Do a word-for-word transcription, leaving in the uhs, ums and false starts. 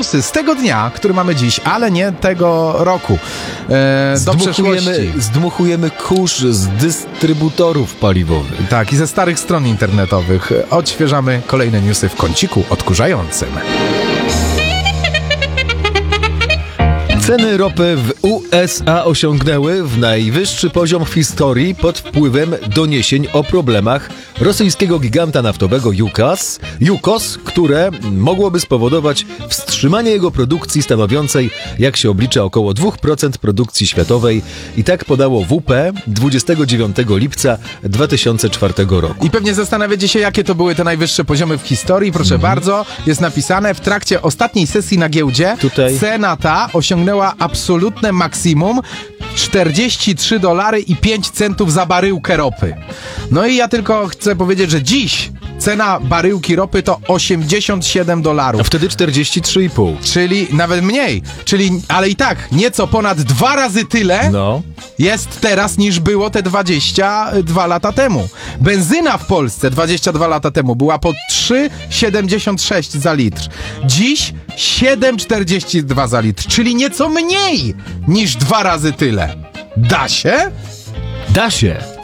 newsy z tego dnia, który mamy dziś, ale nie tego roku. E, do przeszłości. Zdmuchujemy kurz z dystrybutorów paliwowych. Tak, i ze starych stron internetowych odświeżamy kolejne newsy w kąciku odkurzającym. Ceny ropy w U S A osiągnęły w najwyższy poziom w historii pod wpływem doniesień o problemach rosyjskiego giganta naftowego Yukos, Yukos, które mogłoby spowodować wstrzymanie jego produkcji stanowiącej, jak się oblicza, około dwa procent produkcji światowej. I tak podało W P dwudziestego dziewiątego lipca dwa tysiące czwartego roku. I pewnie zastanawiacie się, jakie to były te najwyższe poziomy w historii. Proszę mm. bardzo, jest napisane, w trakcie ostatniej sesji na giełdzie Tutaj. cena ta osiągnęła absolutne maksimum czterdzieści trzy dolary i pięć centów za baryłkę ropy. No i ja tylko chcę powiedzieć, że dziś cena baryłki ropy to osiemdziesiąt siedem dolarów. A wtedy czterdzieści trzy i pół. Czyli nawet mniej. Czyli, ale i tak, nieco ponad dwa razy tyle no. jest teraz niż było te dwadzieścia dwa lata temu. Benzyna w Polsce dwadzieścia dwa lata temu była po trzy siedemdziesiąt sześć za litr. Dziś siedem czterdzieści dwa za litr, czyli nieco mniej niż dwa razy tyle. Da się? Da się.